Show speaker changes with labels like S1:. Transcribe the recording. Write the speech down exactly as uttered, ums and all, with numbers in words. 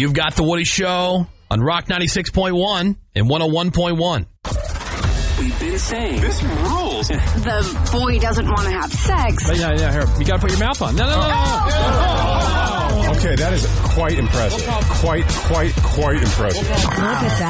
S1: You've got The Woody Show on Rock ninety-six point one and one oh one point one.
S2: We've been saying this rules.
S3: The boy doesn't want to have sex.
S4: But yeah, yeah, here. You got to put your mouth on. No, no, no, no.
S5: Okay, that is quite impressive. Quite, quite, quite impressive.
S3: Look at that.